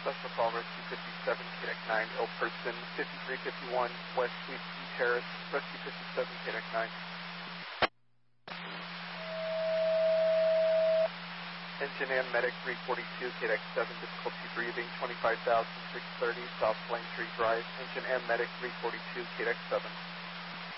Special Call Rescue 57, KDEC 9, ill person, 5351 West Suite E Terrace, Rescue 57, KDEC 9. Engine and Medic 342, KDEC 7, difficulty breathing, 25,630 South Plane Tree Drive. Engine and Medic 342, KDEC 7.